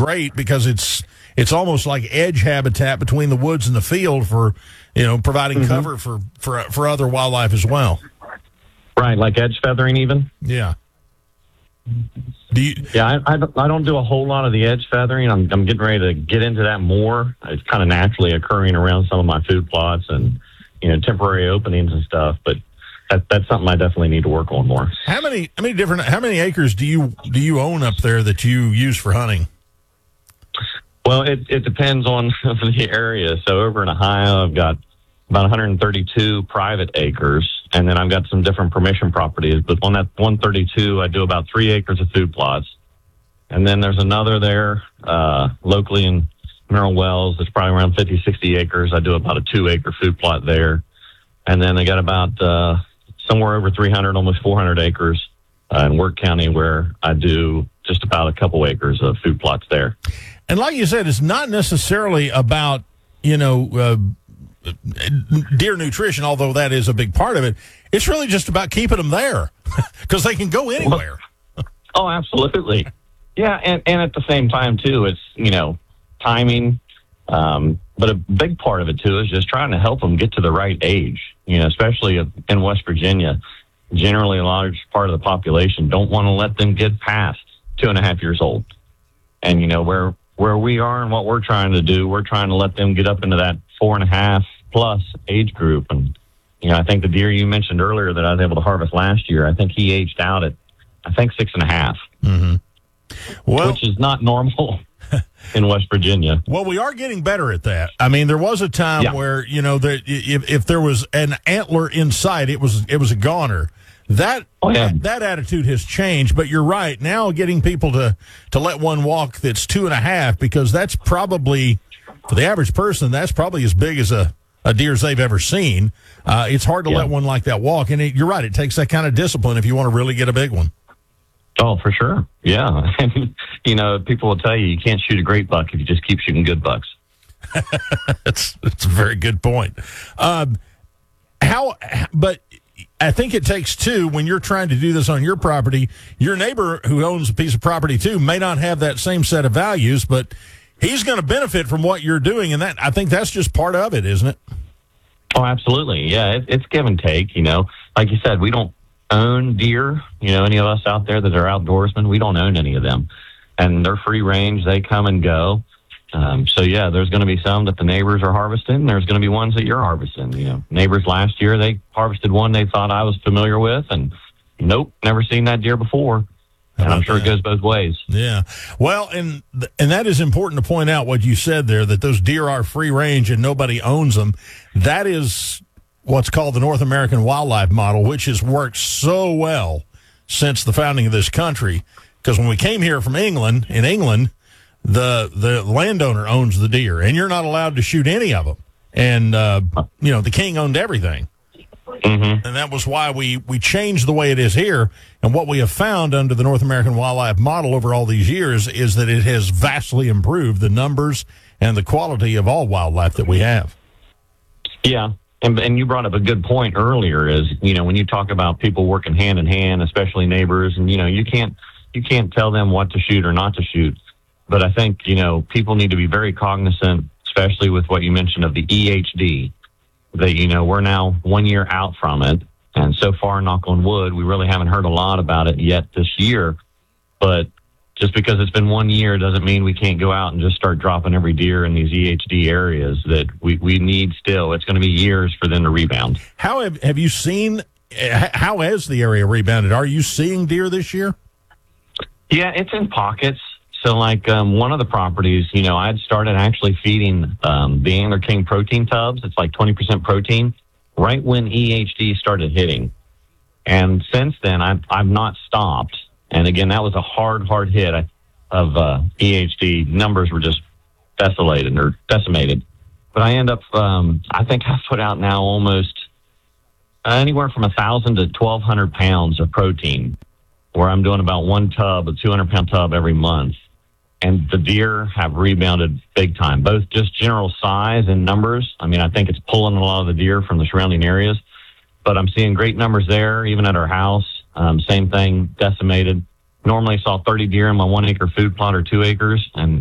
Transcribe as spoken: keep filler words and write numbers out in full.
great because it's it's almost like edge habitat between the woods and the field for, you know, providing mm-hmm. cover for, for for other wildlife as well. Right, like edge feathering even? Yeah. Do you, yeah, I, I, I don't do a whole lot of the edge feathering. I'm, I'm getting ready to get into that more. It's kind of naturally occurring around some of my food plots and, you know, temporary openings and stuff. But that, that's something I definitely need to work on more. How many how many different how many acres do you do you own up there that you use for hunting? Well, it it depends on the area. So over in Ohio, I've got about one hundred thirty-two private acres, and then I've got some different permission properties. But on that one thirty-two, I do about three acres of food plots. And then there's another there uh, locally in Mineral Wells. It's probably around fifty, sixty acres. I do about a two-acre food plot there. And then I got about uh, somewhere over three hundred, almost four hundred acres uh, in Wirt County where I do just about a couple acres of food plots there. And like you said, it's not necessarily about, you know, uh, deer nutrition, although that is a big part of it. It's really just about keeping them there because they can go anywhere. Oh, absolutely. Yeah, and, and at the same time, too, it's, you know, timing. Um, but a big part of it, too, is just trying to help them get to the right age, you know, especially in West Virginia. Generally, a large part of the population don't want to let them get past two and a half years old. And, you know, where where we are and what we're trying to do, we're trying to let them get up into that four and a half plus age group. And, you know, I think the deer you mentioned earlier that I was able to harvest last year, I think he aged out at, I think, six and a half, mm-hmm. well, which is not normal in West Virginia. Well, we are getting better at that. I mean, there was a time yeah. where, you know, there, if, if there was an antler in sight, it was it was a goner. That, oh, yeah. that that attitude has changed, but you're right. Now getting people to, to let one walk that's two and a half, because that's probably, for the average person, that's probably as big as a, a deer as they've ever seen. Uh, it's hard to yeah. let one like that walk, and it, you're right. It takes that kind of discipline if you want to really get a big one. Oh, for sure. Yeah. And, you know, people will tell you you can't shoot a great buck if you just keep shooting good bucks. that's, that's a very good point. Um, how, but I think it takes two when you're trying to do this on your property. Your neighbor who owns a piece of property too may not have that same set of values, but he's going to benefit from what you're doing. And that, I think that's just part of it, isn't it? Oh, absolutely. Yeah. It, it's give and take, you know, like you said, we don't own deer, you know, any of us out there that are outdoorsmen, we don't own any of them, and they're free range. They come and go. Um, so yeah, there's going to be some that the neighbors are harvesting. There's going to be ones that you're harvesting. You know, neighbors last year, they harvested one they thought I was familiar with, and nope, never seen that deer before. And I'm sure that? It goes both ways. Yeah. Well, and and that is important to point out what you said there, that those deer are free range and nobody owns them. That is what's called the North American wildlife model, which has worked so well since the founding of this country. Because when we came here from England, in England, the the landowner owns the deer, and you're not allowed to shoot any of them. And, uh, you know, the king owned everything. Mm-hmm. And that was why we, we changed the way it is here. And what we have found under the North American wildlife model over all these years is that it has vastly improved the numbers and the quality of all wildlife that we have. Yeah. And, and you brought up a good point earlier is, you know, when you talk about people working hand in hand, especially neighbors, and, you know, you can't, you can't tell them what to shoot or not to shoot. But I think, you know, people need to be very cognizant, especially with what you mentioned of the E H D, that, you know, we're now one year out from it. And so far, knock on wood, we really haven't heard a lot about it yet this year. But just because it's been one year doesn't mean we can't go out and just start dropping every deer in these E H D areas that we, we need still. It's going to be years for them to rebound. How have, have you seen, how has the area rebounded? Are you seeing deer this year? Yeah, it's in pockets. So, like, um, one of the properties, you know, I had started actually feeding um, the Antler King protein tubs. It's like twenty percent protein right when E H D started hitting. And since then, I've, I've not stopped. And, again, that was a hard, hard hit of uh, E H D. Numbers were just desolated or decimated. But I end up, um, I think I've put out now almost anywhere from one thousand to twelve hundred pounds of protein, where I'm doing about one tub, a two hundred pound tub every month. And the deer have rebounded big time, both just general size and numbers. I mean, I think it's pulling a lot of the deer from the surrounding areas, but I'm seeing great numbers there, even at our house. Um, same thing, decimated. Normally saw thirty deer in my one acre food plot or two acres, and